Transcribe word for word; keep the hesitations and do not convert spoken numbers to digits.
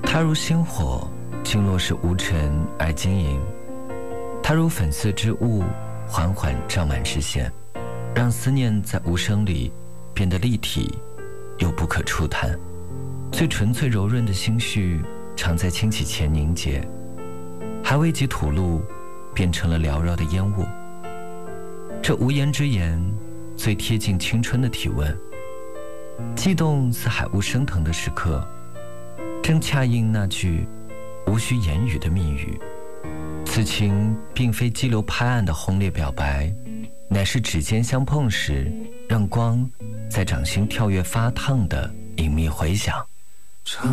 它如星火，经落是无尘而晶莹；它如粉色之雾，缓缓照满视线，让思念在无声里变得立体又不可触探。最纯粹柔润的心绪常在轻启前凝结，还未及吐露，变成了缭绕的烟雾。这无言之言，最贴近青春的体温。悸动似海雾升腾的时刻，正恰应那句无需言语的密语。此情并非激流拍岸的轰烈表白，乃是指尖相碰时，让光在掌心跳跃发烫的隐秘回响。